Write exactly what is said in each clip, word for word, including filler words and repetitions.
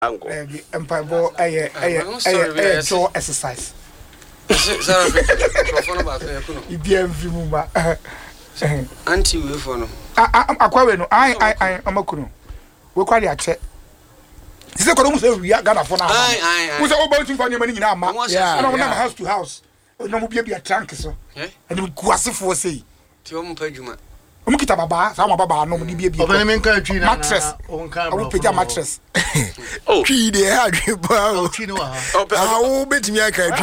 Uncle. Empire ball, a a jaw exercise. Auntie, we for no. I quite know. I I I am a kuno. We quite a check. This is a say we are gonna for now. I I was about to find your money now. Yeah, I don't know house to house. No be a trunk so. And we go as for say. Tiom Pejuma. Umkita baba, some baba no be be. Mattress. I will pay a mattress. Oh, tree they had you bow. How bet me I can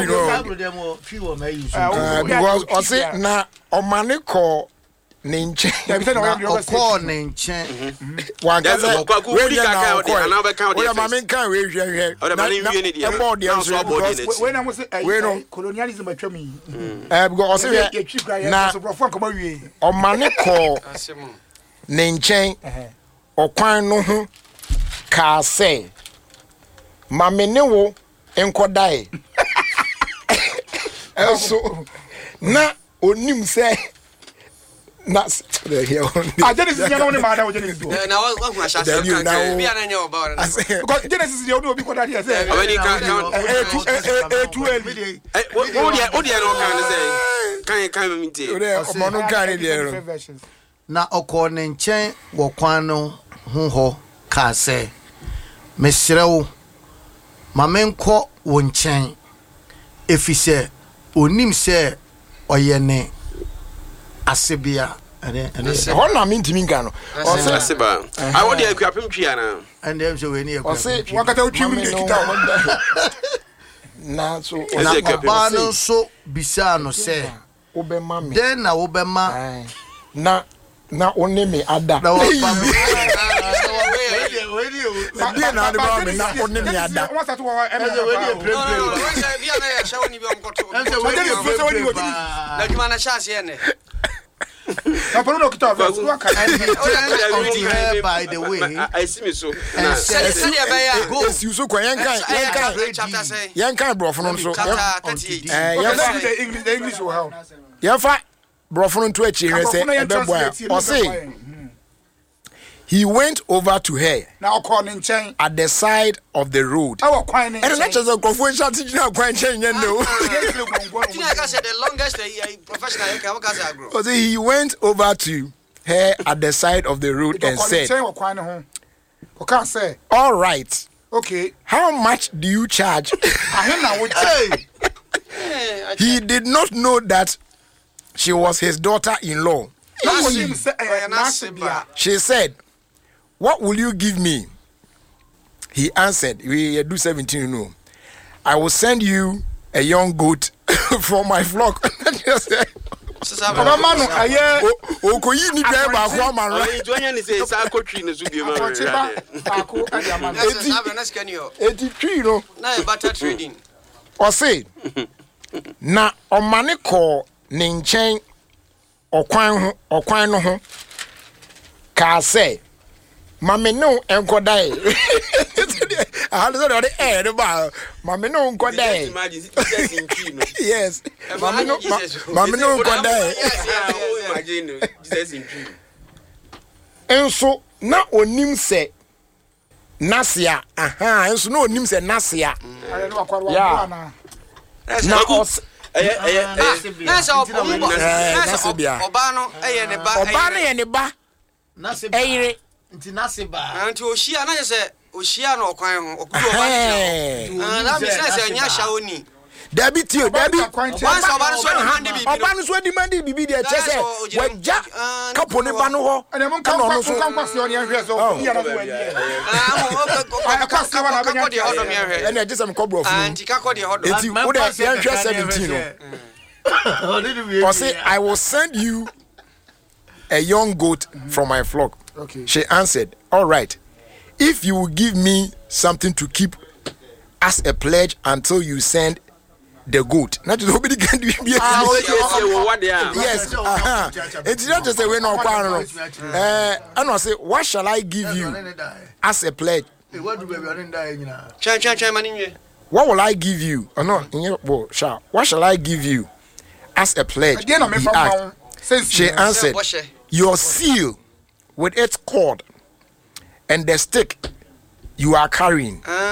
because I say na o mane call ninche. O call ninche. One guy we can count. We are my can we here. O the money we need here. When I was a colonialism at me. Eh because I say na o mane call ninche. O kwan no ho ka say mamene wo enkodai eso na onim say na here ah Genesis you know the matter with Genesis na wa wa sha sha kan bi ana nya oba na because Genesis you know be koda there say when you count eh twelve eh what dia what dia no kan say kan kan mi tie o no kan there na okọ ne nchen wo kwan no ho ho ka say mesrewo mamenko wo nchen efise onim se oyene asebia ene ene ho na mintimi nka no o se aseba I want dey akuapem twa na and dem so we ni o se wakata utwi mi kita na so na ba no so bisa no se obema me den na obema na na oneme ada na Dia na de ba me na onne mi ada. What's that one? No, no, no. Bia na ya sha woni bi onkoto. Na juma na sha se ne. Na polo no kita verse wa kan. By the way, I see me so. Say say ya ba ya go. Yes, you so kwa yan kan, yan kan. Chapter say. Yan kan brofo no so. Eh, yan fa the English, the English will help. Yan fa brofo no to achi here say e be boy. O say he went over to her now calling chain at the side of the road. Our quine and not just a confusion teaching our quine chain, you know. I said the longest professional you can say agro. So he went over to her at the side of the road and said, say, all right. Okay. How much do you charge? He did not know that she was his daughter-in-law. She said, what will you give me? He answered, we do seventeen, you know. I will send you a young goat from my flock. Or say, na omane ko ne nchen okwan ho okwan no ho ka say mame no enkodai I don't know the air about mame no enkodai yes mame no mame no enkodai imagine Jesus in tree enso na onim se nasia aha enso na onim se nasia yeah na os eh eh na so oba no eye ne ba oba no ye ne ba naseba nti naseba anti ohia na se ohia na okwan ho okudu oba ne ah na me say say nya sha oni Dabi tio dabi once oba no so hande bibi oba no so demand bibi dey chese waja kapo ne ba no ho and mon kan kwa kan kwa se oni ahwe so ya na so ani ah ka se wa na be nya de hodo me ahwe and just am cobro fu anti ka ko de hodo eti wo dey yan hwe seventeen no. Say I will send you a young goat from my flock. Okay. She answered, all right, if you will give me something to keep as a pledge until you send the goat. Not just nobody can do it. Yes. Uh-huh. It's not just a way no quarrel. Uh, and I say, what shall I give you as a pledge? What will I give you? Oh no, well, shall what shall I give you as a pledge? He asked. She answered, your seal with its cord and the stick you are carrying.